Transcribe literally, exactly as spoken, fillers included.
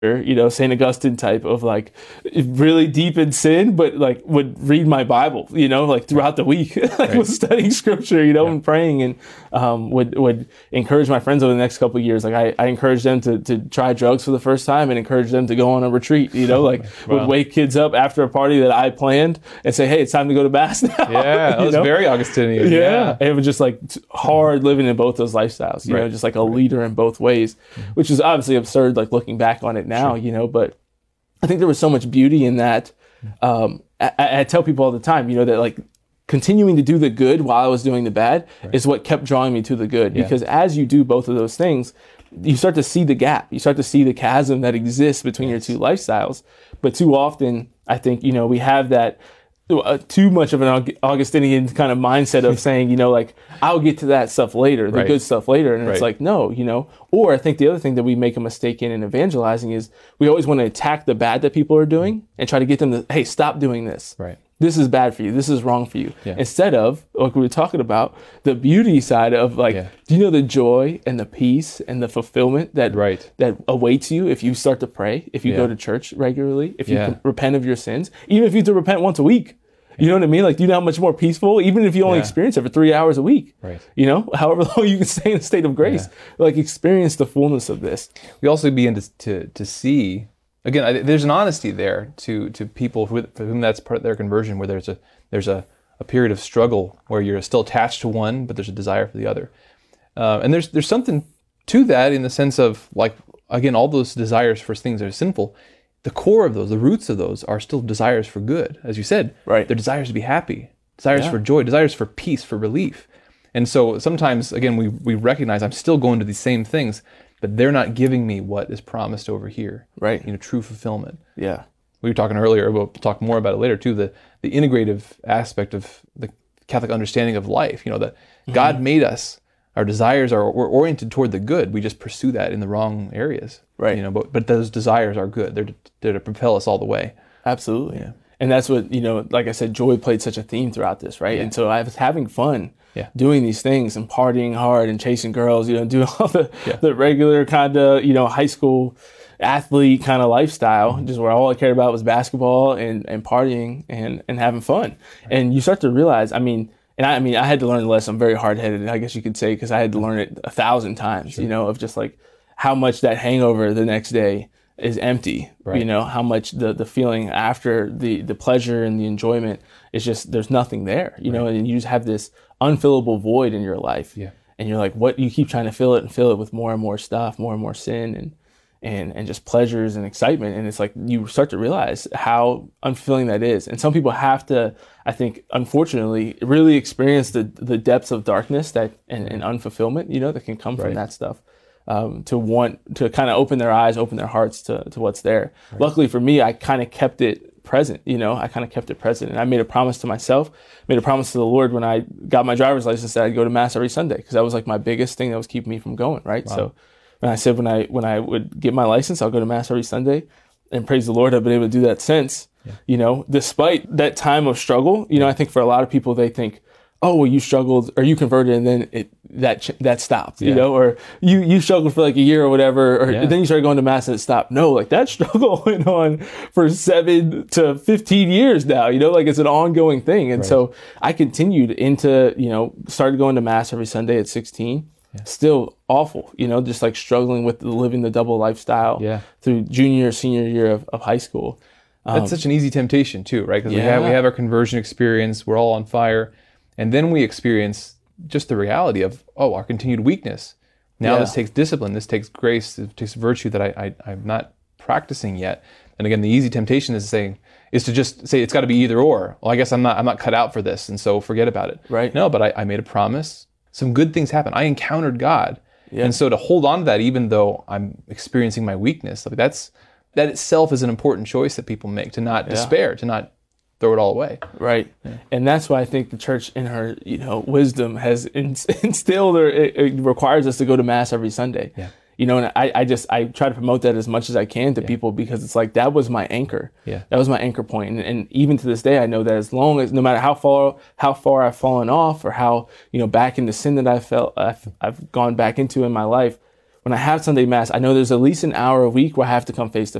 you know, Saint Augustine type of like really deep in sin, but like would read my Bible, you know, like throughout the week, like Right. was studying scripture, you know, Yeah. and praying, and um, would would encourage my friends over the next couple of years. Like I, I encouraged them to to try drugs for the first time and encouraged them to go on a retreat, you know, like Wow. would wake kids up after a party that I planned and say, hey, it's time to go to mass now. Yeah, that You was know? very Augustinian. Yeah. Yeah. It was just like t- hard living in both those lifestyles, you know, Right. just like a leader in both ways, which is obviously absurd, like looking back on it now, you know, but I think there was so much beauty in that. Um, I, I tell people all the time, you know, that like continuing to do the good while I was doing the bad is what kept drawing me to the good. Yeah. Because as you do both of those things, you start to see the gap. You start to see the chasm that exists between your two lifestyles. But too often, I think, you know, we have that uh, too much of an Aug- Augustinian kind of mindset of saying, you know, like, I'll get to that stuff later, the Right. good stuff later. And Right. it's like, no, you know. Or I think the other thing that we make a mistake in in evangelizing is we always want to attack the bad that people are doing and try to get them to, hey, stop doing this. Right. This is bad for you. This is wrong for you. Yeah. Instead of, like we were talking about, the beauty side of like, Yeah. do you know the joy and the peace and the fulfillment that Right. that awaits you if you start to pray, if you Yeah. go to church regularly, if you Yeah. can repent of your sins, even if you have to repent once a week. You know what I mean? Like, do you know how much more peaceful, even if you only Yeah. experience it for three hours a week? Right. You know, however long you can stay in a state of grace, like experience the fullness of this. We also begin to to, to see again. I, there's an honesty there to to people who, for whom that's part of their conversion, where there's a there's a, a period of struggle where you're still attached to one, but there's a desire for the other, uh, and there's there's something to that in the sense of like again all those desires for things that are sinful. The core of those, the roots of those, are still desires for good, as you said. Right. They're desires to be happy, desires Yeah. for joy, desires for peace, for relief. And so sometimes, again, we we recognize I'm still going to these same things, but they're not giving me what is promised over here. Right. You know, true fulfillment. Yeah. We were talking earlier, we'll talk more about it later too, the, the integrative aspect of the Catholic understanding of life. You know, that Mm-hmm. God made us, our desires are we're oriented toward the good. We just pursue that in the wrong areas. Right. You know, but but those desires are good. They're to, they're to propel us all the way. Absolutely. Yeah. And that's what, you know, like I said, joy played such a theme throughout this, right? Yeah. And so I was having fun Yeah. doing these things and partying hard and chasing girls, you know, doing all the, Yeah. the regular kind of, you know, high school athlete kind of lifestyle, Mm-hmm. just where all I cared about was basketball and, and partying and, and having fun. And you start to realize, I mean, and I, I mean, I had to learn the lesson. I'm very hard-headed, I guess you could say, because I had to learn it a thousand times, you know, of just like how much that hangover the next day is empty, Right. you know, how much the, the feeling after the, the pleasure and the enjoyment is just, there's nothing there, you know, and you just have this unfillable void in your life. Yeah. And you're like, what, you keep trying to fill it and fill it with more and more stuff, more and more sin and, and, and just pleasures and excitement. And it's like, you start to realize how unfulfilling that is. And some people have to, I think, unfortunately, really experience the, the depths of darkness that, and, and unfulfillment, you know, that can come from Right. that stuff. Um, to want to kind of open their eyes, open their hearts to, to what's there. Right. Luckily for me, I kind of kept it present, you know, I kind of kept it present. And I made a promise to myself, made a promise to the Lord when I got my driver's license that I'd go to mass every Sunday, because that was like my biggest thing that was keeping me from going, right? Wow. So when I said when I when I would get my license, I'll go to mass every Sunday, and praise the Lord, I've been able to do that since, yeah. you know, despite that time of struggle. You know, I think for a lot of people, they think, oh, well, you struggled or you converted and then it that that stopped, you yeah. know, or you you struggled for like a year or whatever, or yeah. then you started going to mass and it stopped. No, like that struggle went on for seven to fifteen years now, you know, like it's an ongoing thing. And right. so I continued into, you know, started going to mass every Sunday at sixteen. Yeah. Still awful, you know, just like struggling with living the double lifestyle yeah. through junior, senior year of, of high school. Um, That's such an easy temptation too, right? Because yeah. we have we have our conversion experience, we're all on fire. And then we experience just the reality of, oh, our continued weakness. Now yeah. this takes discipline, this takes grace, this takes virtue that I, I, I'm not practicing yet. And again, the easy temptation is saying, is to just say it's got to be either or. Well, I guess I'm not I'm not cut out for this, and so forget about it. Right. No, but I, I made a promise. Some good things happen. I encountered God. Yeah. And so to hold on to that, even though I'm experiencing my weakness, like that's that itself is an important choice that people make, to not yeah. despair, to not throw it all away. Right. Yeah. And that's why I think the church in her, you know, wisdom has instilled, or it, it requires us to go to mass every Sunday. Yeah. You know, and I, I just, I try to promote that as much as I can to yeah. people, because it's like, that was my anchor. Yeah. That was my anchor point. And, and even to this day, I know that as long as, no matter how far, how far I've fallen off, or how, you know, back into sin that I felt, I've, I've gone back into in my life, when I have Sunday Mass, I know there's at least an hour a week where I have to come face to